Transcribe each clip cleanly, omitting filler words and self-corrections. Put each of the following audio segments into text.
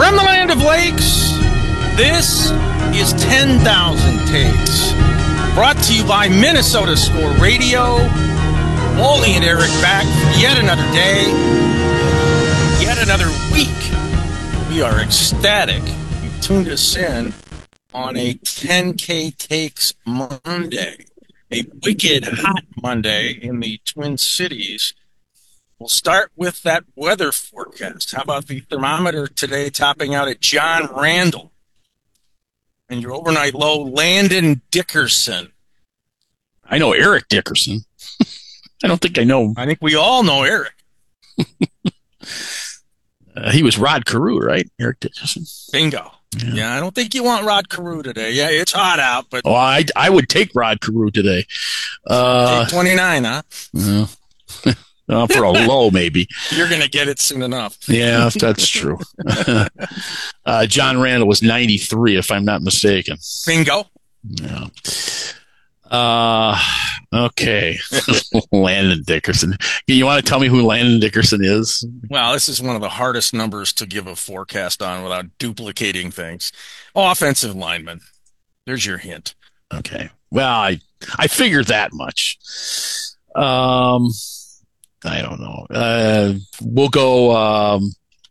From the land of lakes, this is 10,000 Takes. Brought to you by Minnesota Score Radio. Wally and Eric back for yet another day, yet another week. We are ecstatic. You tuned us in on a 10K Takes Monday, a wicked hot Monday in the Twin Cities. We'll start with that weather forecast. How about the thermometer today topping out at John Randall? And your overnight low, Landon Dickerson. I know Eric Dickerson. I don't think I know. I think we all know Eric. He was Rod Carew, right? Eric Dickerson. Bingo. Yeah, I don't think you want Rod Carew today. Yeah, it's hot out, but... Oh, I would take Rod Carew today. Take 29, huh? For a low, maybe. You're going to get it soon enough. Yeah, that's true. John Randall was 93, if I'm not mistaken. Bingo. Yeah. Okay. Landon Dickerson. You want to tell me who Landon Dickerson is? Well, this is one of the hardest numbers to give a forecast on without duplicating things. Offensive lineman. There's your hint. Okay. Well, I figured that much. I don't know. We'll go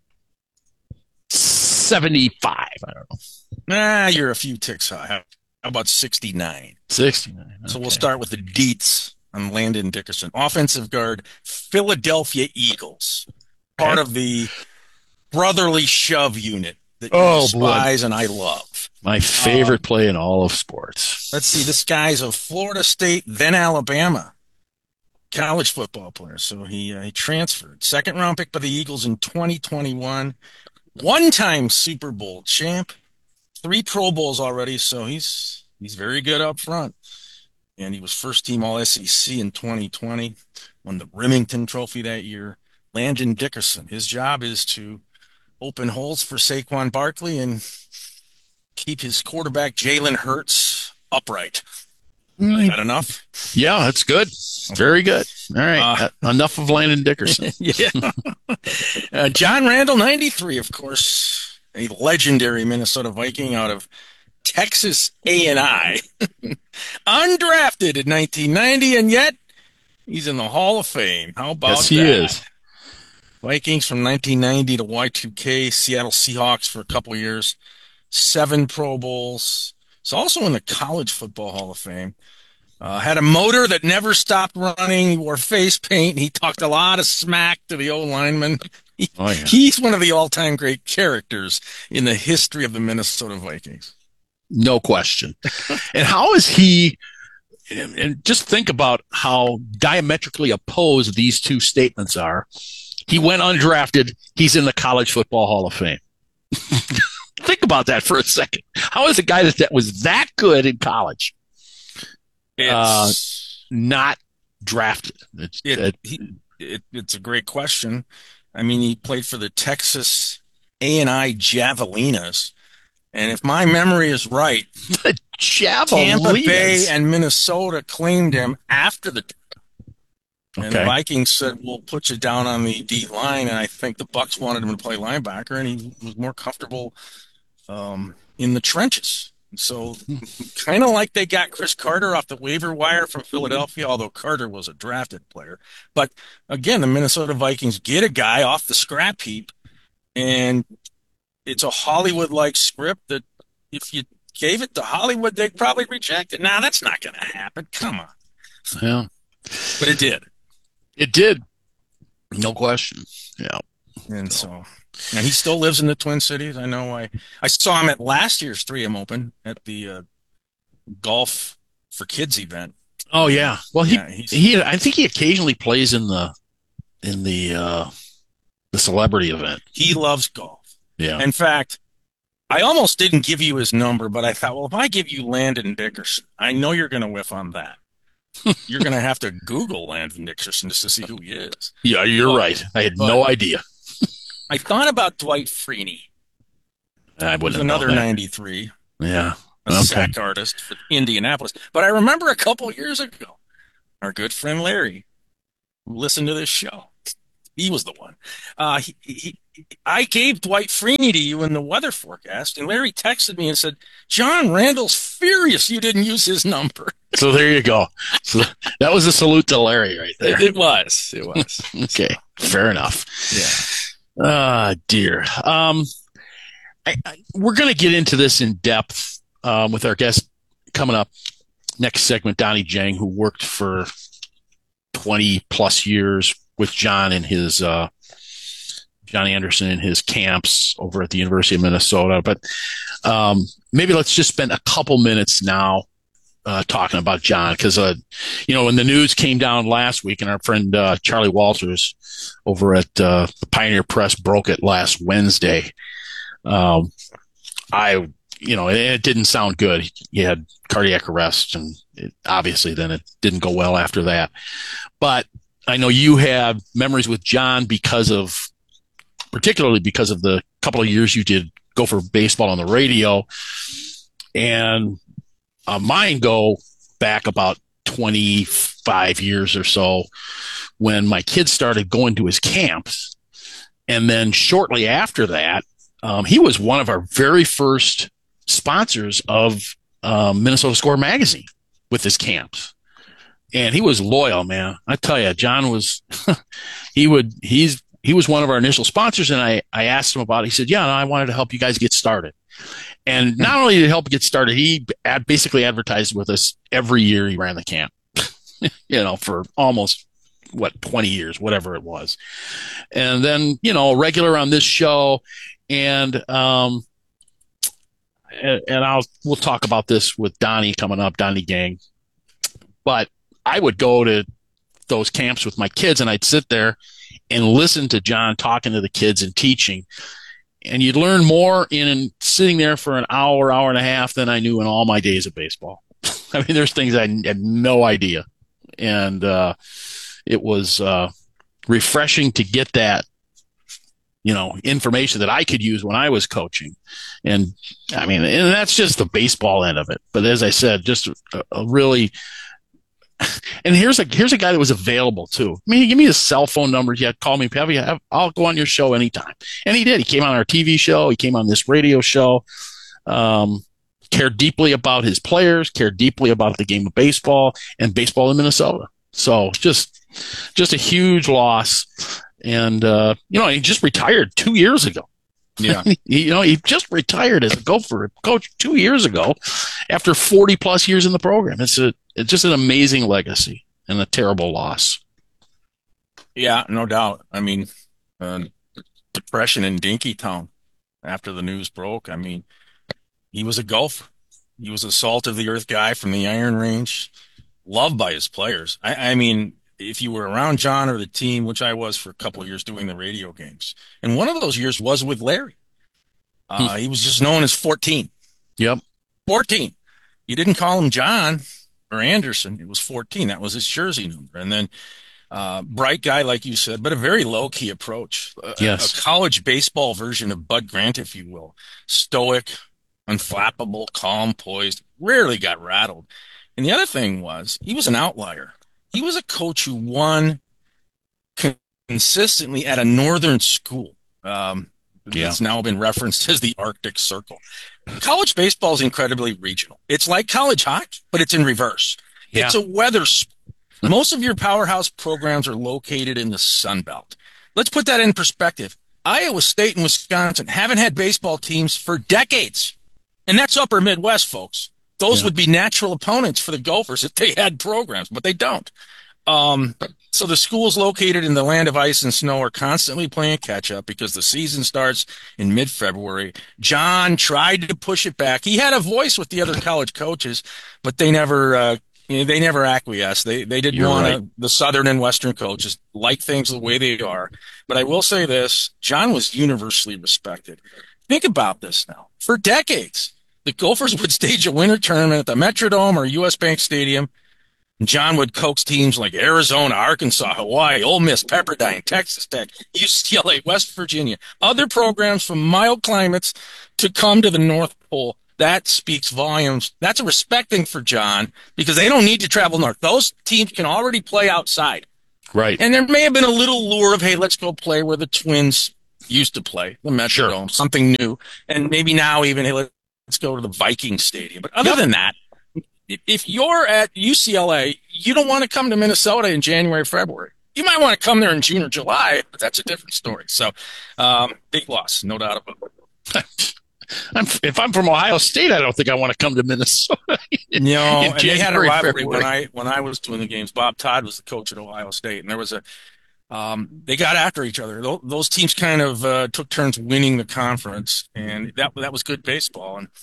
75. I don't know. You're a few ticks high. How about 69? 69. Okay. So we'll start with the deets on Landon Dickerson. Offensive guard, Philadelphia Eagles. Part of the brotherly shove unit that you despise and I love. My favorite play in all of sports. Let's see. This guy's a Florida State, then Alabama college football player. So he transferred. Second round pick by the Eagles in 2021. One-time Super Bowl champ. 3 Pro Bowls already, so he's very good up front. And he was first team All SEC in 2020. Won the Remington Trophy that year. Landon Dickerson. His job is to open holes for Saquon Barkley and keep his quarterback Jalen Hurts upright. Is that enough? Yeah, that's good. Very good. All right. Enough of Landon Dickerson. Yeah. John Randall, 93, of course, a legendary Minnesota Viking out of Texas A&I. Undrafted in 1990, and yet he's in the Hall of Fame. How about yes, he is. Vikings from 1990 to Y2K, Seattle Seahawks for a couple years, 7 Pro Bowls. He's also in the College Football Hall of Fame. Had a motor that never stopped running. He wore face paint. He talked a lot of smack to the O-lineman. He's one of the all-time great characters in the history of the Minnesota Vikings. No question. And how is he, and just think about how diametrically opposed these two statements are. He went undrafted. He's in the College Football Hall of Fame. Think about that for a second. How is a guy that was that good in college not drafted? It's a great question. I mean, he played for the Texas A&I Javelinas. And if my memory is right, the Javelinas. Tampa Bay and Minnesota claimed him after the and the Vikings said, we'll put you down on the D line. And I think the Bucs wanted him to play linebacker, and he was more comfortable in the trenches. So kind of like they got Chris Carter off the waiver wire from Philadelphia, although Carter was a drafted player. But again, the Minnesota Vikings get a guy off the scrap heap, and it's a Hollywood-like script that if you gave it to Hollywood, they'd probably reject it. Now, that's not going to happen. Come on. Yeah. But it did. It did. No question. Yeah. And he still lives in the Twin Cities. I know I saw him at last year's 3M Open at the Golf for Kids event. Oh yeah. Well, I think he occasionally plays in the celebrity event. He loves golf. Yeah. In fact, I almost didn't give you his number, but I thought, well, if I give you Landon Dickerson, I know you're going to whiff on that. You're going to have to Google Landon Dickerson just to see who he is. Yeah, you're right. I had no idea. I thought about Dwight Freeney. I wouldn't another 93. Yeah. A sack artist for Indianapolis. But I remember a couple years ago, our good friend Larry listened to this show. He was the one. I gave Dwight Freeney to you in the weather forecast, and Larry texted me and said, John Randall's furious you didn't use his number. So there you go. So that was a salute to Larry right there. It was. Okay, fair enough. Yeah. Ah, dear. We're going to get into this in depth with our guest coming up next segment, Donnie Jang, who worked for 20 plus years with John and his John Anderson in his camps over at the University of Minnesota. But maybe let's just spend a couple minutes now talking about John, because when the news came down last week, and our friend Charlie Walters over at the Pioneer Press broke it last Wednesday. It didn't sound good. He had cardiac arrest, and obviously then it didn't go well after that. But I know you have memories with John particularly because of the couple of years you did Gopher baseball on the radio. And mine go back about 25 years or so when my kids started going to his camps. And then shortly after that, he was one of our very first sponsors of Minnesota Score magazine with his camps. And he was loyal, man. I tell you, John was, he was one of our initial sponsors. And I asked him about it. He said, yeah, no, I wanted to help you guys get started. And not only did he help get started, he basically advertised with us every year he ran the camp, for almost 20 years, whatever it was. And then, a regular on this show. And we'll talk about this with Donnie coming up, Donnie Gang. But I would go to those camps with my kids, and I'd sit there and listen to John talking to the kids and teaching. And you'd learn more in sitting there for an hour and a half than I knew in all my days of baseball. I mean, there's things I had no idea. And it was refreshing to get that, information that I could use when I was coaching. And I mean, and that's just the baseball end of it. But as I said, just a really, and here's a guy that was available too. I mean, give me his cell phone number. Yeah, call me. I'll go on your show anytime. And he did. He came on our TV show. He came on this radio show. Cared deeply about his players, cared deeply about the game of baseball and baseball in Minnesota. So just a huge loss. And, he just retired 2 years ago. Yeah. He just retired as a Gopher coach 2 years ago after 40 plus years in the program. It's just an amazing legacy and a terrible loss. Yeah, no doubt. I mean, depression in Dinkytown after the news broke. I mean, he was a Gopher. He was a salt of the earth guy from the Iron Range, loved by his players. I mean, if you were around John or the team, which I was for a couple of years doing the radio games, and one of those years was with Larry. He was just known as 14. Yep. 14. You didn't call him John or Anderson. It was 14. That was his jersey number. And then bright guy, like you said, but a very low-key approach. Yes. A college baseball version of Bud Grant, if you will. Stoic, unflappable, calm, poised, rarely got rattled. And the other thing was, he was an outlier. He was a coach who won consistently at a northern school. It's now been referenced as the Arctic Circle. College baseball is incredibly regional. It's like college hockey, but it's in reverse. Yeah. It's a weather sport. Most of your powerhouse programs are located in the Sun Belt. Let's put that in perspective. Iowa State and Wisconsin haven't had baseball teams for decades. And that's upper Midwest, folks. Those would be natural opponents for the Gophers if they had programs, but they don't. So the schools located in the land of ice and snow are constantly playing catch up because the season starts in mid-February. John tried to push it back. He had a voice with the other college coaches, but they never acquiesced. They didn't want the Southern and Western coaches like things the way they are. But I will say this, John was universally respected. Think about this now. For decades, the Gophers would stage a winter tournament at the Metrodome or U.S. Bank Stadium. And John would coax teams like Arizona, Arkansas, Hawaii, Ole Miss, Pepperdine, Texas Tech, UCLA, West Virginia, other programs from mild climates to come to the North Pole. That speaks volumes. That's a respect thing for John because they don't need to travel north. Those teams can already play outside. Right. And there may have been a little lure of, hey, let's go play where the Twins used to play, the Metrodome, something new. And maybe now even, hey, let's go to the Viking Stadium. But other than that, if you're at UCLA, you don't want to come to Minnesota in January, February. You might want to come there in June or July, but that's a different story. So, big loss, no doubt about it. If I'm from Ohio State, I don't think I want to come to Minnesota. And they had a rivalry when I was doing the games. Bob Todd was the coach at Ohio State, and there was they got after each other. Those teams kind of took turns winning the conference, and that was good baseball. And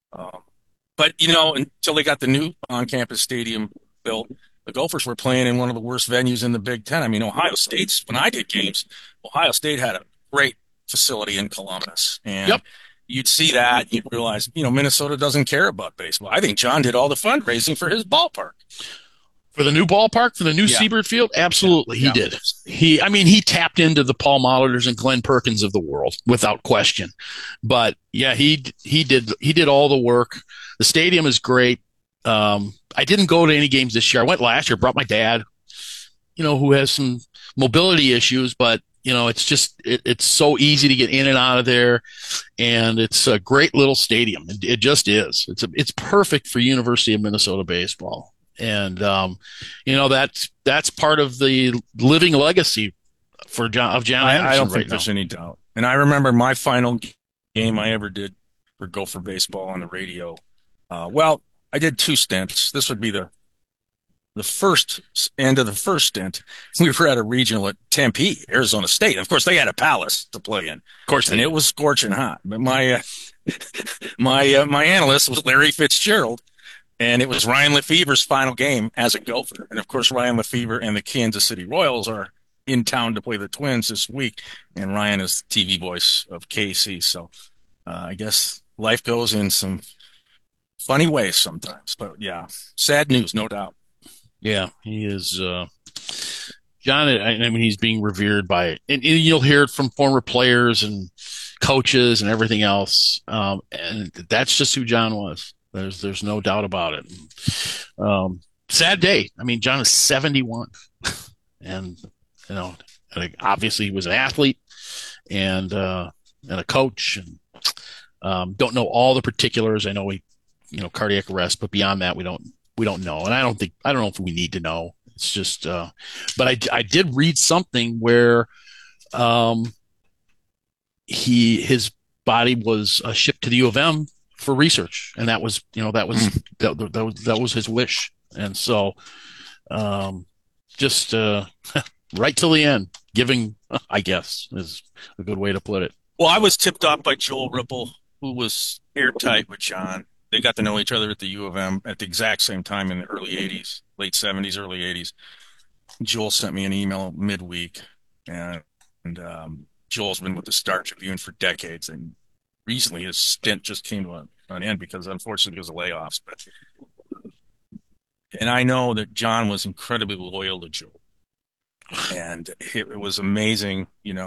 but until they got the new on-campus stadium built, the Gophers were playing in one of the worst venues in the Big Ten. I mean, Ohio State's when I did games, Ohio State had a great facility in Columbus, and you'd see that, you'd realize, Minnesota doesn't care about baseball. I think John did all the fundraising for his ballpark. For the new ballpark, for the new Siebert Field? Absolutely, he did. He tapped into the Paul Molliters and Glenn Perkins of the world, without question. But yeah, he did all the work. The stadium is great. I didn't go to any games this year. I went last year, brought my dad, who has some mobility issues, but it's so easy to get in and out of there, and it's a great little stadium. It just is. It's perfect for University of Minnesota baseball, and that's part of the living legacy of John Anderson. I don't think there's any doubt. And I remember my final game I ever did for Gopher baseball on the radio. I did 2 stints. This would be the first end of the first stint. We were at a regional at Tempe, Arizona State. Of course, they had a palace to play in. Of course, and it was scorching hot. But my analyst was Larry Fitzgerald, and it was Ryan Lefebvre's final game as a Gopher. And of course, Ryan Lefebvre and the Kansas City Royals are in town to play the Twins this week, and Ryan is the TV voice of KC. So I guess life goes in some funny ways sometimes. But yeah, sad news, no doubt. Yeah, he is. John, he's being revered by, and you'll hear it from former players and coaches and everything else. And that's just who John was. There's no doubt about it. Sad day. I mean, John is 71, and obviously he was an athlete and a coach, and don't know all the particulars. I know cardiac arrest, but beyond that, we don't know. And I don't know if we need to know. It's just, but I did read something where, his body was shipped to the U of M for research. And that was his wish. And so, just, right till the end, giving, I guess, is a good way to put it. Well, I was tipped off by Joel Ripple, who was airtight with John. They got to know each other at the U of M at the exact same time in the early 80s, late 70s, early 80s. Joel sent me an email midweek, and Joel's been with the Star Tribune for decades, and recently his stint just came to an end because, unfortunately, because of layoffs. And I know that John was incredibly loyal to Joel, and it was amazing,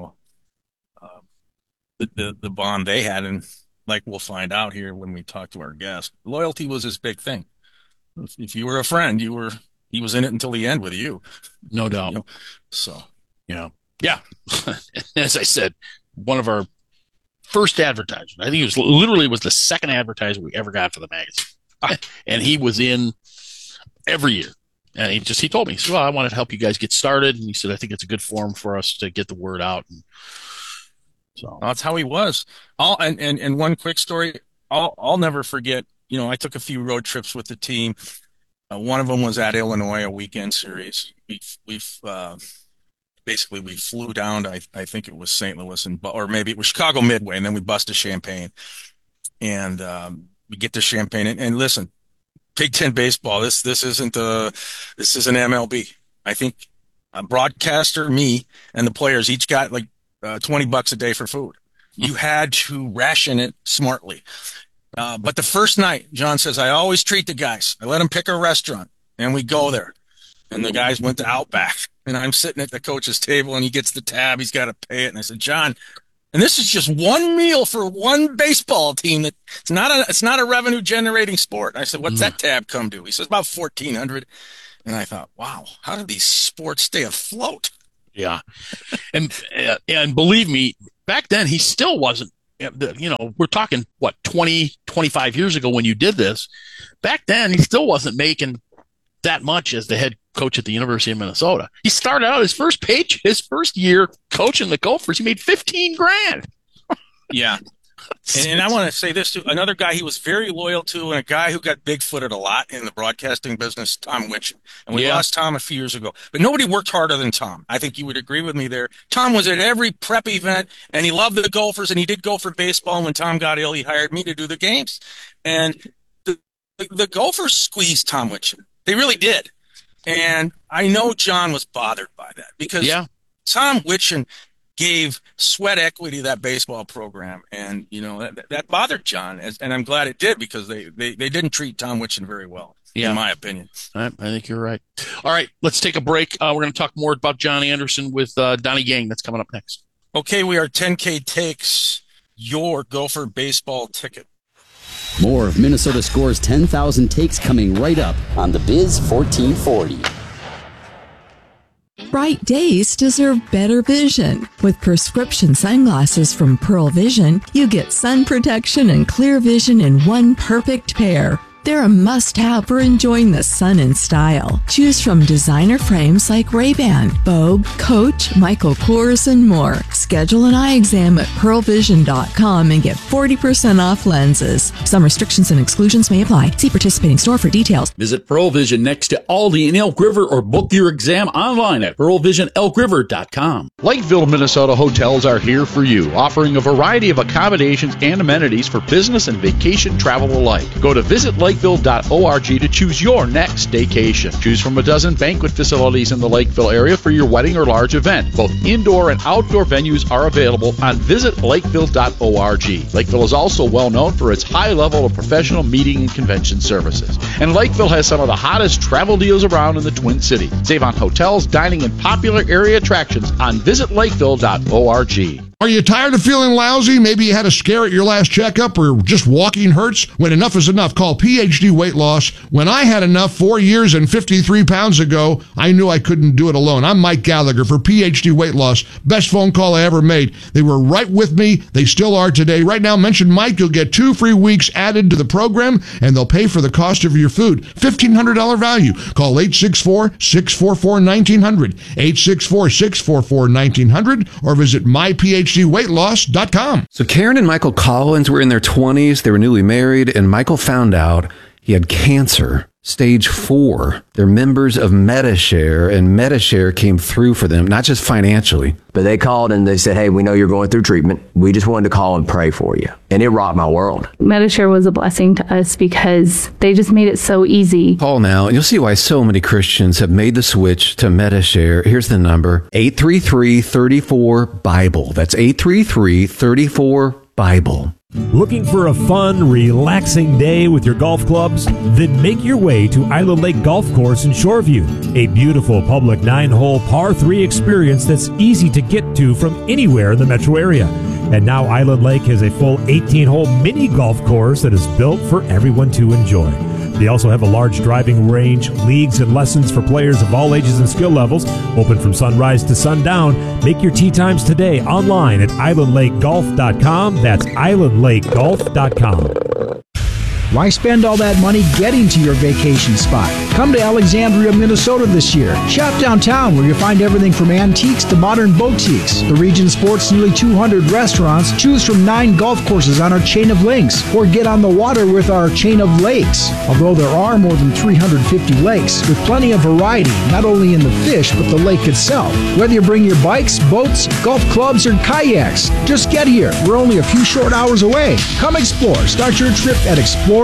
the bond they had, and like we'll find out here when we talk to our guest, loyalty was his big thing. If you were a friend, he was in it until the end with you. No doubt. So, yeah. As I said, one of our first advertisers, I think it was the second advertiser we ever got for the magazine. And he was in every year. And he told me, he said, well, I wanted to help you guys get started. And he said, I think it's a good forum for us to get the word out. And so that's how he was. And one quick story, I'll never forget. I took a few road trips with the team. One of them was at Illinois, a weekend series. We flew down to, I think it was St. Louis, or maybe it was Chicago Midway, and then we busted Champaign. And we get to Champaign, and listen, Big Ten baseball. This isn't MLB. I think a broadcaster, me, and the players each got like $20 a day for food. You had to ration it smartly. But the first night, John says, I always treat the guys. I let them pick a restaurant, and we go there. And the guys went to Outback, and I'm sitting at the coach's table, and he gets the tab. He's got to pay it. And I said, John, and this is just one meal for one baseball team. It's not a revenue generating sport. I said, what's that tab come to? He says, about $1,400. And I thought, wow, how do these sports stay afloat? Yeah. And believe me, back then he still wasn't, we're talking, 20, 25 years ago when you did this. Back then he still wasn't making that much as the head coach at the University of Minnesota. He started out his first year coaching the Gophers. He made $15,000. Yeah. And I want to say this too. Another guy he was very loyal to, and a guy who got bigfooted a lot in the broadcasting business, Tom Witchen. And we lost Tom a few years ago. But nobody worked harder than Tom. I think you would agree with me there. Tom was at every prep event, and he loved the Gophers, and he did Gopher baseball. And when Tom got ill, he hired me to do the games. And the Gophers squeezed Tom Witchen. They really did. And I know John was bothered by that because Tom Witchen gave sweat equity to that baseball program, and that bothered John, and I'm glad it did because they didn't treat Tom Witchen very well, in my opinion. I think you're right. All right, let's take a break. We're going to talk more about John Anderson with Donnie Yang. That's coming up next. Okay, we are 10K Takes, your Gopher baseball ticket. More of Minnesota Score's 10,000 takes coming right up on the Biz 1440. Bright days deserve better vision. With prescription sunglasses from Pearl Vision, you get sun protection and clear vision in one perfect pair. They're a must-have for enjoying the sun in style. Choose from designer frames like Ray-Ban, Vogue, Coach, Michael Kors, and more. Schedule an eye exam at pearlvision.com and get 40% off lenses. Some restrictions and exclusions may apply. See participating store for details. Visit Pearl Vision next to Aldi in Elk River or book your exam online at pearlvisionelkriver.com. Lakeville, Minnesota hotels are here for you, offering a variety of accommodations and amenities for business and vacation travel alike. Go to visitlakeville.org to choose your next staycation. Choose from a dozen banquet facilities in the Lakeville area for your wedding or large event. Both indoor and outdoor venues are available on visitlakeville.org. Lakeville is also well known for its high level of professional meeting and convention services. And Lakeville has some of the hottest travel deals around in the Twin Cities. Save on hotels, dining, and popular area attractions on visitlakeville.org. Are you tired of feeling lousy? Maybe you had a scare at your last checkup or just walking hurts? When enough is enough, call PhD Weight Loss. When I had enough 4 years and 53 pounds ago, I knew I couldn't do it alone. I'm Mike Gallagher for PhD Weight Loss. Best phone call I ever made. They were right with me. They still are today. Right now, mention Mike. You'll get 2 free weeks added to the program, and they'll pay for the cost of your food. $1,500 value. Call 864-644-1900, 864-644-1900, or visit myPhDweightLoss.com. So Karen and Michael Collins were in their 20s. They were newly married, and Michael found out he had cancer, stage 4. They're members of Medi-Share, and Medi-Share came through for them, not just financially. But they called and they said, hey, we know you're going through treatment. We just wanted to call and pray for you. And it rocked my world. Medi-Share was a blessing to us because they just made it so easy. Call now, and you'll see why so many Christians have made the switch to Medi-Share. Here's the number, 833-34-BIBLE. That's 833-34-BIBLE. Looking for a fun, relaxing day with your golf clubs? Then make your way to Island Lake Golf Course in Shoreview, a beautiful public 9-hole par 3 experience that's easy to get to from anywhere in the metro area. And now Island Lake has a full 18-hole mini golf course that is built for everyone to enjoy. They also have a large driving range, leagues and lessons for players of all ages and skill levels, open from sunrise to sundown. Make your tee times today online at islandlakegolf.com. That's islandlakegolf.com. Why spend all that money getting to your vacation spot? Come to Alexandria, Minnesota this year. Shop downtown where you'll find everything from antiques to modern boutiques. The region sports nearly 200 restaurants. Choose from 9 golf courses on our chain of links, or get on the water with our chain of lakes. Although there are more than 350 lakes, with plenty of variety, not only in the fish, but the lake itself. Whether you bring your bikes, boats, golf clubs, or kayaks, just get here. We're only a few short hours away. Come explore. Start your trip at explore.alex.com.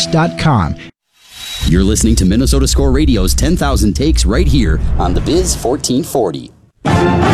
You're listening to Minnesota Score Radio's 10,000 Takes right here on the Biz 1440.